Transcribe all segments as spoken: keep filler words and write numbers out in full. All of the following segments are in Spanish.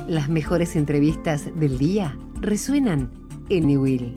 Las mejores entrevistas del día resuenan en Newell.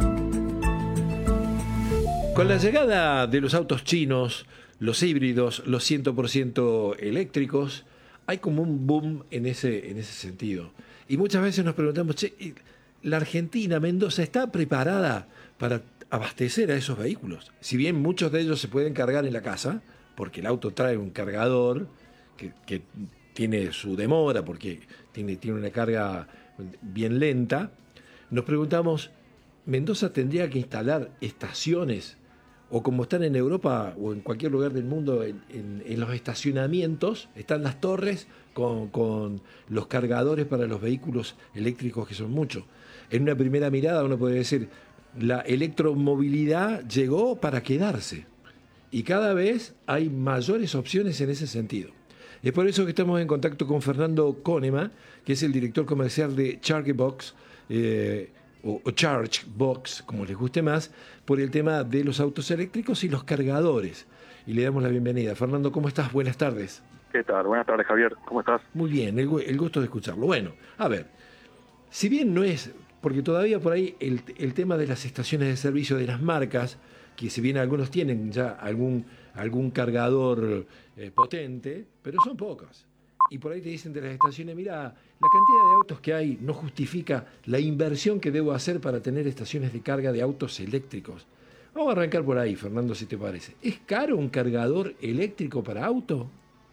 Con la llegada de los autos chinos, los híbridos, los cien por ciento eléctricos, hay como un boom en ese, en ese sentido. Y muchas veces nos preguntamos, che, ¿la Argentina, Mendoza, está preparada para abastecer a esos vehículos? Si bien muchos de ellos se pueden cargar en la casa, porque el auto trae un cargador que, que tiene su demora, porque tiene, tiene una carga bien lenta, nos preguntamos, ¿Mendoza tendría que instalar estaciones, o como están en Europa o en cualquier lugar del mundo, en, en, en los estacionamientos, están las torres con, con los cargadores para los vehículos eléctricos, que son muchos? En una primera mirada uno podría decir, la electromovilidad llegó para quedarse y cada vez hay mayores opciones en ese sentido. Es por eso que estamos en contacto con Fernando Conema, que es el director comercial de Chargebox, eh, o, o Chargebox, como les guste más, por el tema de los autos eléctricos y los cargadores. Y le damos la bienvenida. Fernando, ¿cómo estás? Buenas tardes. ¿Qué tal? Buenas tardes, Javier. ¿Cómo estás? Muy bien, el, el gusto de escucharlo. Bueno, a ver, si bien no es, porque todavía por ahí el, el tema de las estaciones de servicio de las marcas, que si bien algunos tienen ya algún, algún cargador eh, potente, pero son pocas. Y por ahí te dicen de las estaciones, mira, la cantidad de autos que hay no justifica la inversión que debo hacer para tener estaciones de carga de autos eléctricos. Vamos a arrancar por ahí, Fernando, si te parece. ¿Es caro un cargador eléctrico para auto?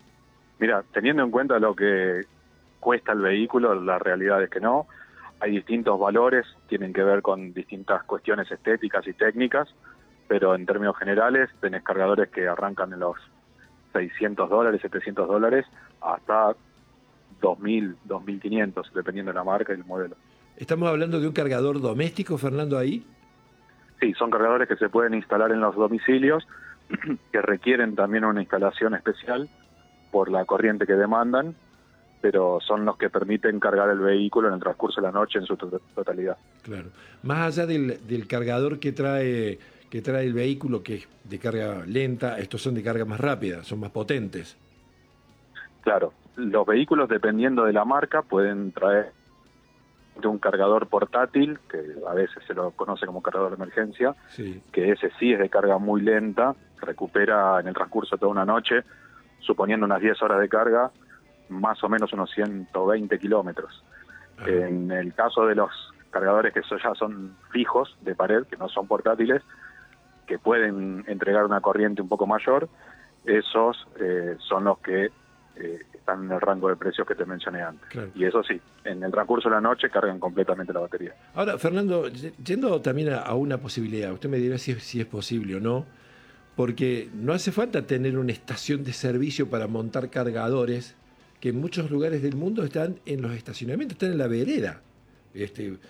Mira, teniendo en cuenta lo que cuesta el vehículo, la realidad es que no. Hay distintos valores, tienen que ver con distintas cuestiones estéticas y técnicas, pero en términos generales tenés cargadores que arrancan en los seiscientos dólares, setecientos dólares, hasta dos mil, dos mil quinientos, dependiendo de la marca y el modelo. ¿Estamos hablando de un cargador doméstico, Fernando, ahí? Sí, son cargadores que se pueden instalar en los domicilios, que requieren también una instalación especial por la corriente que demandan, pero son los que permiten cargar el vehículo en el transcurso de la noche en su to- totalidad. Claro. Más allá del, del cargador que trae... que trae el vehículo, que es de carga lenta, estos son de carga más rápida, son más potentes. Claro, los vehículos, dependiendo de la marca, pueden traer un cargador portátil, que a veces se lo conoce como cargador de emergencia, Sí. que ese sí es de carga muy lenta, recupera en el transcurso de toda una noche, suponiendo unas diez horas de carga, más o menos unos ciento veinte kilómetros. Ajá. En el caso de los cargadores que ya son fijos de pared, que no son portátiles, que pueden entregar una corriente un poco mayor, esos eh, son los que eh, están en el rango de precios que te mencioné antes. Claro. Y eso sí, en el transcurso de la noche cargan completamente la batería. Ahora, Fernando, yendo también a, a una posibilidad, usted me dirá si, si es posible o no, porque no hace falta tener una estación de servicio para montar cargadores, que en muchos lugares del mundo están en los estacionamientos, están en la vereda. Este,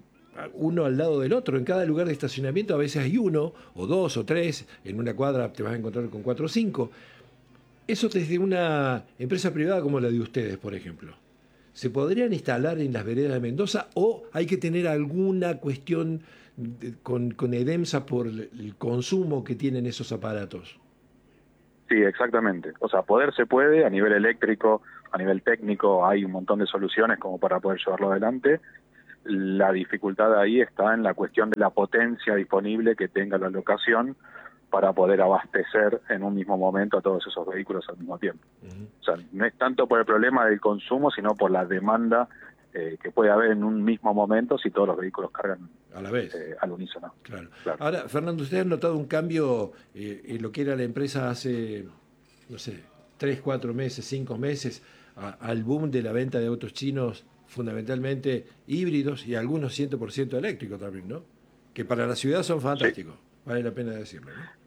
uno al lado del otro, en cada lugar de estacionamiento a veces hay uno, o dos, o tres, en una cuadra te vas a encontrar con cuatro o cinco. Eso desde una empresa privada como la de ustedes, por ejemplo, ¿se podrían instalar en las veredas de Mendoza o hay que tener alguna cuestión de, con, con EDEMSA por el consumo que tienen esos aparatos? Sí, exactamente. O sea, poder se puede, a nivel eléctrico, a nivel técnico, hay un montón de soluciones como para poder llevarlo adelante. La dificultad ahí está en la cuestión de la potencia disponible que tenga la locación para poder abastecer en un mismo momento a todos esos vehículos al mismo tiempo. Uh-huh. O sea, no es tanto por el problema del consumo, sino por la demanda eh, que puede haber en un mismo momento si todos los vehículos cargan a la vez, eh, al unísono. Claro. Claro. Ahora, Fernando, ¿ustedes han notado un cambio eh, en lo que era la empresa hace, no sé, tres, cuatro meses, cinco meses, a, al boom de la venta de autos chinos, fundamentalmente híbridos y algunos cien por ciento eléctricos también, ¿no? Que para la ciudad son fantásticos, sí. Vale la pena decirlo, ¿no?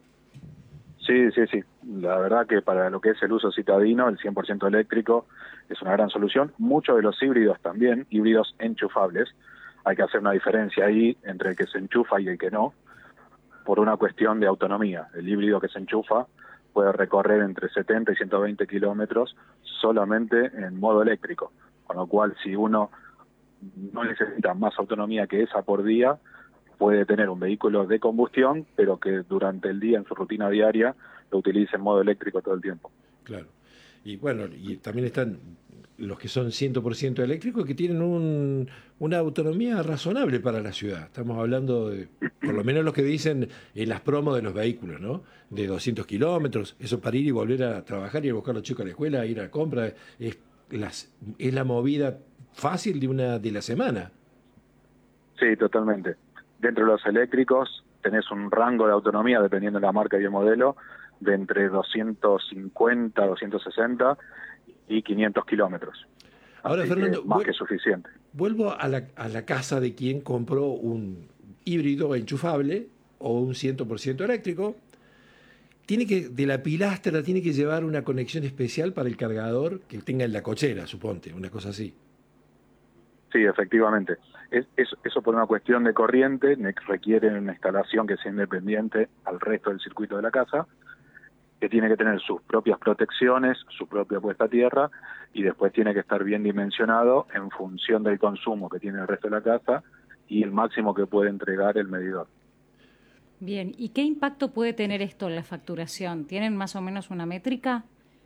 Sí, sí, sí. La verdad que para lo que es el uso citadino, el cien por ciento eléctrico es una gran solución. Muchos de los híbridos también, híbridos enchufables. Hay que hacer una diferencia ahí entre el que se enchufa y el que no, por una cuestión de autonomía. El híbrido que se enchufa puede recorrer entre setenta y ciento veinte kilómetros solamente en modo eléctrico. Con lo cual, si uno no necesita más autonomía que esa por día, puede tener un vehículo de combustión, pero que durante el día, en su rutina diaria, lo utilice en modo eléctrico todo el tiempo. Claro. Y bueno, y también están los que son cien por ciento eléctricos, que tienen un, una autonomía razonable para la ciudad. Estamos hablando de, por lo menos lo que dicen en las promos de los vehículos, ¿no? De doscientos kilómetros, eso para ir y volver a trabajar, ir a buscar a los chicos a la escuela, ir a la compra, es, las, es la movida fácil de una de la semana. Sí, totalmente. Dentro de los eléctricos tenés un rango de autonomía, dependiendo de la marca y el modelo, de entre doscientos cincuenta, doscientos sesenta y quinientos kilómetros. Ahora, Así Fernando, que más vuel- que suficiente. vuelvo a la, a la casa de quien compró un híbrido enchufable o un cien por ciento eléctrico. Tiene que, de la pilastra, tiene que llevar una conexión especial para el cargador que tenga en la cochera, suponte, una cosa así. Sí, efectivamente. Es, es- eso por una cuestión de corriente, ne- requiere una instalación que sea independiente al resto del circuito de la casa, que tiene que tener sus propias protecciones, su propia puesta a tierra, y después tiene que estar bien dimensionado en función del consumo que tiene el resto de la casa y el máximo que puede entregar el medidor. Bien, ¿y qué impacto puede tener esto en la facturación? ¿Tienen más o menos una métrica?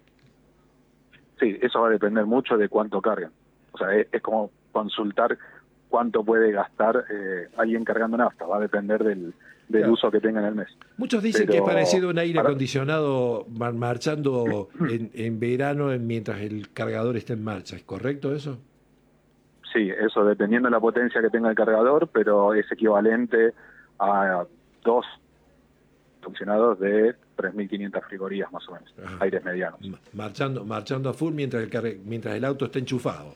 Sí, eso va a depender mucho de cuánto cargan. O sea, es, es como consultar cuánto puede gastar eh, alguien cargando nafta, va a depender del, del Claro. uso que tenga en el mes. Muchos dicen Pero que es parecido a un aire para- acondicionado mar- marchando en, en verano en- mientras el cargador está en marcha. ¿Es correcto eso? Sí, eso dependiendo de la potencia que tenga el cargador, pero es equivalente a dos funcionados de tres mil quinientas frigorías más o menos, Ajá. aires medianos. Ma- Marchando, marchando a full mientras el, carga- mientras el auto está enchufado.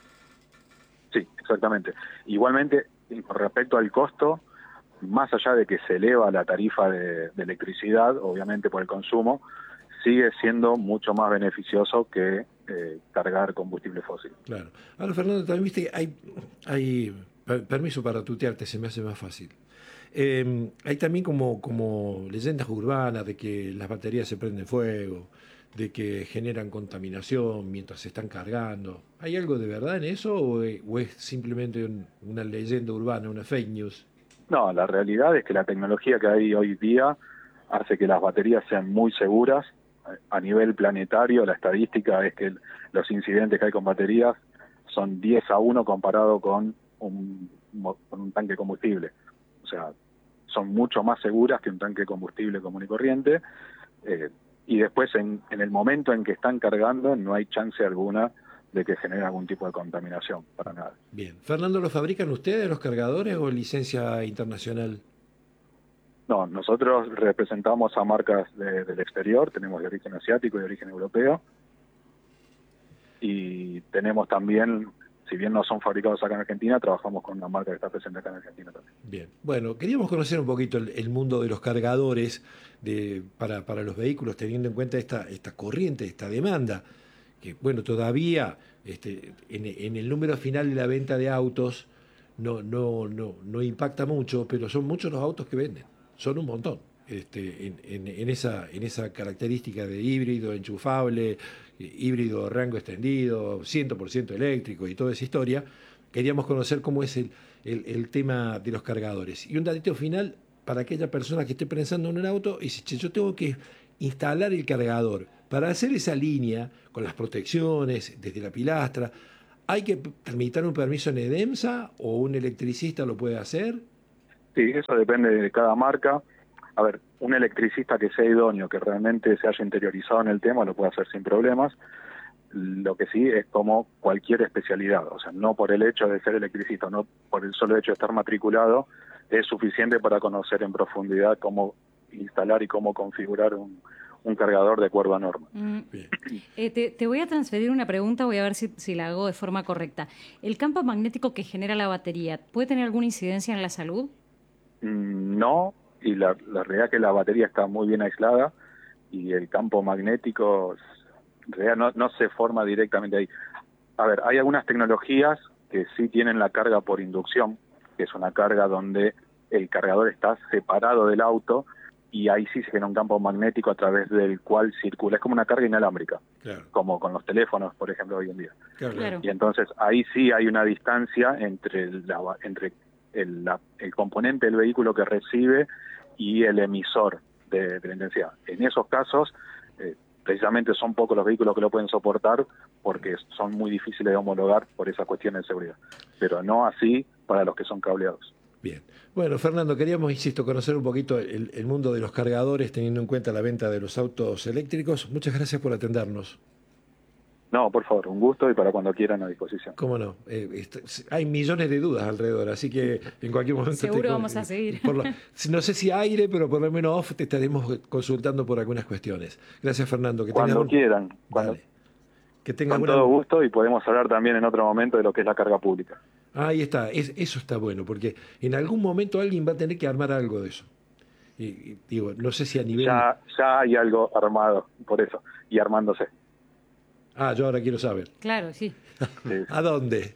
Sí, exactamente. Igualmente, y con respecto al costo, más allá de que se eleva la tarifa de, de electricidad, obviamente por el consumo, sigue siendo mucho más beneficioso que eh, cargar combustible fósil. Claro. Ahora, Fernando, también viste, hay, hay per- permiso para tutearte, se me hace más fácil. Eh, hay también como, como leyendas urbanas de que las baterías se prenden fuego, de que generan contaminación mientras se están cargando. ¿Hay algo de verdad en eso o es, o es simplemente un- una leyenda urbana, una fake news? No, la realidad es que la tecnología que hay hoy día hace que las baterías sean muy seguras. A nivel planetario, la estadística es que los incidentes que hay con baterías son diez a uno comparado con un, mo- con un tanque de combustible. O sea, son mucho más seguras que un tanque de combustible común y corriente. Eh, y después, en, en el momento en que están cargando, no hay chance alguna de que genere algún tipo de contaminación, para nada. Bien. Fernando, ¿lo fabrican ustedes los cargadores o licencia internacional? No, nosotros representamos a marcas de- del exterior, tenemos de origen asiático y de origen europeo, y tenemos también, si bien no son fabricados acá en Argentina, trabajamos con una marca que está presente acá en Argentina también. Bien, bueno, queríamos conocer un poquito el, el mundo de los cargadores de, para, para los vehículos, teniendo en cuenta esta, esta corriente, esta demanda, que bueno, todavía este, en, en el número final de la venta de autos no, no, no, no impacta mucho, pero son muchos los autos que venden, son un montón. Este, en, en, en esa, en esa característica de híbrido, enchufable, eh, híbrido rango extendido, cien por ciento eléctrico y toda esa historia, queríamos conocer cómo es el, el, el tema de los cargadores. Y un datito final para aquella persona que esté pensando en un auto y dice, che, yo tengo que instalar el cargador. Para hacer esa línea con las protecciones desde la pilastra, ¿hay que tramitar un permiso en EDEMSA o un electricista lo puede hacer? Sí, eso depende de cada marca. A ver, un electricista que sea idóneo, que realmente se haya interiorizado en el tema, lo puede hacer sin problemas. Lo que sí es como cualquier especialidad, o sea, no por el hecho de ser electricista, no por el solo hecho de estar matriculado, es suficiente para conocer en profundidad cómo instalar y cómo configurar un, un cargador de acuerdo a normas. Mm. Eh, te, te voy a transferir una pregunta, voy a ver si, si la hago de forma correcta. ¿El campo magnético que genera la batería puede tener alguna incidencia en la salud? Mm, No, y la, la realidad es que la batería está muy bien aislada y el campo magnético en realidad no, no se forma directamente ahí. A ver, hay algunas tecnologías que sí tienen la carga por inducción, que es una carga donde el cargador está separado del auto y ahí sí se genera un campo magnético a través del cual circula. Es como una carga inalámbrica, Claro, como con los teléfonos, por ejemplo, hoy en día. claro, Claro. Y entonces ahí sí hay una distancia entre, la, entre el, la, el componente del vehículo que recibe y el emisor de, de la intensidad. En esos casos, eh, precisamente son pocos los vehículos que lo pueden soportar porque son muy difíciles de homologar por esas cuestiones de seguridad, pero no así para los que son cableados. Bien. Bueno, Fernando, queríamos, insisto, conocer un poquito el, el mundo de los cargadores, teniendo en cuenta la venta de los autos eléctricos. Muchas gracias por atendernos. No, por favor, un gusto y para cuando quieran a disposición. Cómo no. Eh, est- hay millones de dudas alrededor, así que en cualquier momento... Seguro te, vamos a seguir. Por lo, no sé si aire, pero por lo menos off te estaremos consultando por algunas cuestiones. Gracias, Fernando. Que Cuando tengas un... quieran. Cuando... Dale. Que tengas Con una... todo gusto, y podemos hablar también en otro momento de lo que es la carga pública. Ahí está, es, eso está bueno, porque en algún momento alguien va a tener que armar algo de eso. Y, y digo, no sé si a nivel... Ya, ya hay algo armado, por eso, y armándose. Ah, yo ahora quiero saber. Claro, sí. Sí. ¿A dónde?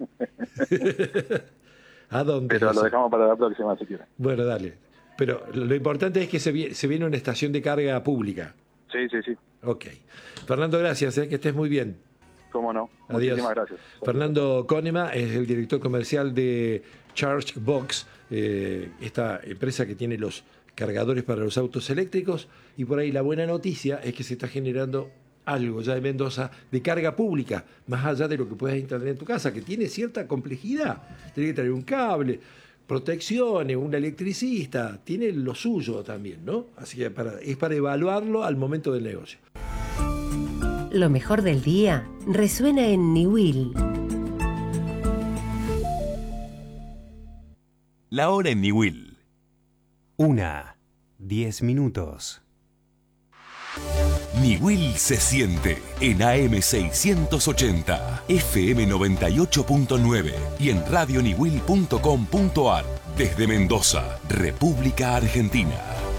¿A dónde? Pero es lo eso? dejamos para la próxima si quieren. Bueno, dale. Pero lo importante es que se, vi- se viene una estación de carga pública. Sí, sí, sí. Ok. Fernando, gracias, eh, que estés muy bien. Cómo no. Adiós. Muchísimas gracias. Fernando Conema es el director comercial de ChargeBox, eh, esta empresa que tiene los cargadores para los autos eléctricos. Y por ahí la buena noticia es que se está generando algo ya de Mendoza de carga pública, más allá de lo que puedas instalar en tu casa, que tiene cierta complejidad. Tiene que traer un cable, protecciones, un electricista, tiene lo suyo también, ¿no? Así que para, es para evaluarlo al momento del negocio. Lo mejor del día resuena en Niwil. La hora en Niwil. Una, diez minutos. Niwil se siente en A M seiscientos ochenta, F M noventa y ocho punto nueve y en radio niwil punto com punto ar desde Mendoza, República Argentina.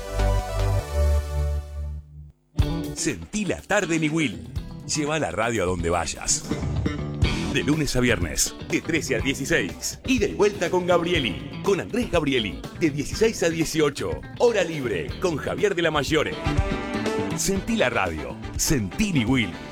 Sentí la tarde Niwil. Lleva la radio a donde vayas. De lunes a viernes, de trece a dieciséis. Y de vuelta con Gabrieli, con Andrés Gabrieli, de dieciséis a dieciocho. Hora libre, con Javier de la Maggiore. Sentí la radio, sentí Niwil.